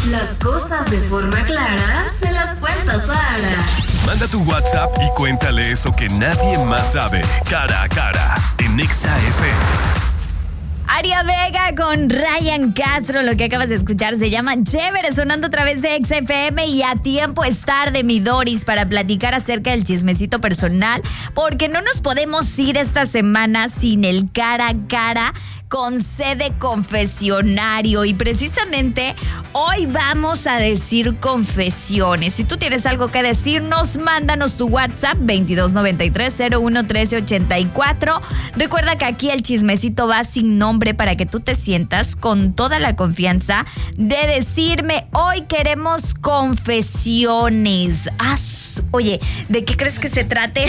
Las cosas de forma clara se las cuenta Sara. Manda tu WhatsApp y cuéntale eso que nadie más sabe. Cara a cara, en Exa FM. Aria Vega con Ryan Castro, lo que acabas de escuchar se llama Chévere, sonando a través de Exa FM. Y a tiempo es tarde, mi Doris, para platicar acerca del chismecito personal, porque no nos podemos ir esta semana sin el cara a cara con C de confesionario. Y precisamente hoy vamos a decir confesiones. Si tú tienes algo que decirnos, mándanos tu WhatsApp 2293-011384. Recuerda que aquí el chismecito va sin nombre para que tú te sientas con toda la confianza de decirme: hoy queremos confesiones. Oye, ¿de qué crees que se trate?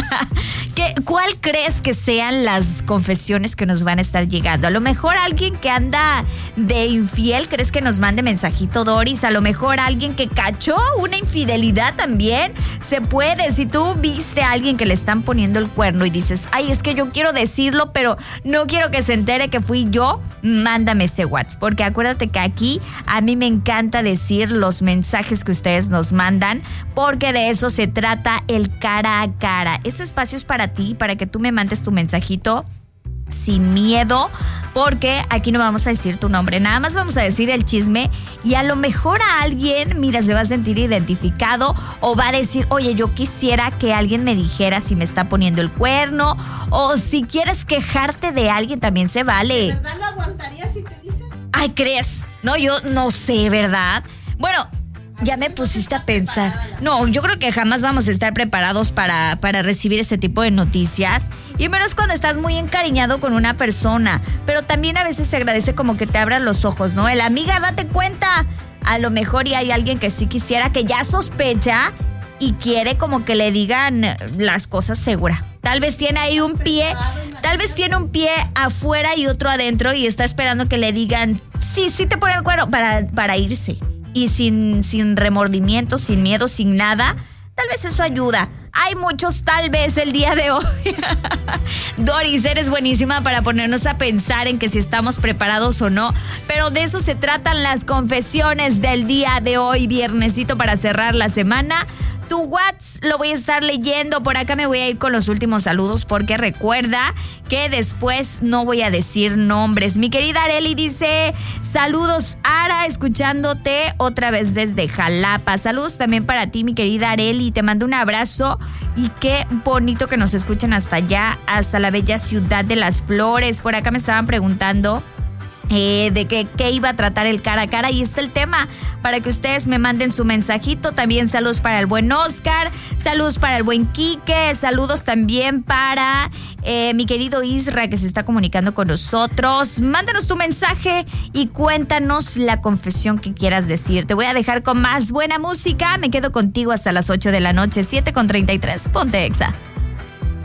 ¿Cuál crees que sean las confesiones que nos van a estar llegando? A lo mejor alguien que anda de infiel, ¿crees que nos mande mensajito, Doris? A lo mejor alguien que cachó una infidelidad también. Se puede. Si tú viste a alguien que le están poniendo el cuerno y dices: ay, es que yo quiero decirlo, pero no quiero que se entere que fui yo, mándame ese WhatsApp. Porque acuérdate que aquí a mí me encanta decir los mensajes que ustedes nos mandan, porque de eso se trata el cara a cara. Este espacio es para ti, para que tú me mandes tu mensajito sin miedo, porque aquí no vamos a decir tu nombre, nada más vamos a decir el chisme. Y a lo mejor a alguien, mira, se va a sentir identificado o va a decir: oye, yo quisiera que alguien me dijera si me está poniendo el cuerno, o si quieres quejarte de alguien también se vale. ¿De verdad lo aguantarías si te dicen? Ay, ¿crees? No, yo no sé, ¿verdad? Bueno, ya me pusiste a pensar. No, yo creo que jamás vamos a estar preparados para recibir ese tipo de noticias. Y menos cuando estás muy encariñado con una persona. Pero también a veces se agradece como que te abran los ojos, ¿no? El amiga, date cuenta. A lo mejor y hay alguien que sí quisiera, que ya sospecha y quiere como que le digan las cosas segura. Tal vez tiene ahí un pie, afuera y otro adentro, y está esperando que le digan: sí te pone el cuero, para irse. Y sin remordimiento, sin miedo, sin nada. Tal vez eso ayuda. Hay muchos tal vez el día de hoy. Doris, eres buenísima para ponernos a pensar en que si estamos preparados o no. Pero de eso se tratan las confesiones del día de hoy, viernesito, para cerrar la semana. Tu WhatsApp lo voy a estar leyendo. Por acá me voy a ir con los últimos saludos, porque recuerda que después no voy a decir nombres. Mi querida Areli dice: saludos, Ara, escuchándote otra vez desde Jalapa. Saludos también para ti, mi querida Areli. Te mando un abrazo y qué bonito que nos escuchen hasta allá, hasta la bella ciudad de Las Flores. Por acá me estaban preguntando de qué iba a tratar el cara a cara, y está el tema para que ustedes me manden su mensajito. También saludos para el buen Oscar, saludos para el buen Quique, saludos también para mi querido Isra, que se está comunicando con nosotros. Mándanos tu mensaje y cuéntanos la confesión que quieras decir. Te voy a dejar con más buena música. Me quedo contigo hasta las 8 de la noche, 7:33. Ponte Exa.